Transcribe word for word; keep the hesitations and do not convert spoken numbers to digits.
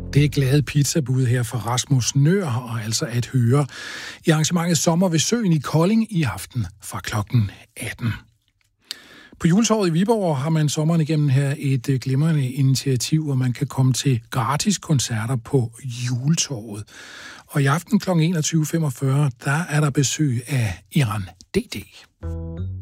Det er glade pizzabud her fra Rasmus Nøhr, og altså at høre i arrangementet Sommer ved Søen i Kolding i aften fra klokken atten. På juletorvet i Viborg har man sommeren igennem her et glimrende initiativ, hvor man kan komme til gratis koncerter på juletorvet. Og i aften klokken enogtyve femogfyrre, der er der besøg af Iran D D.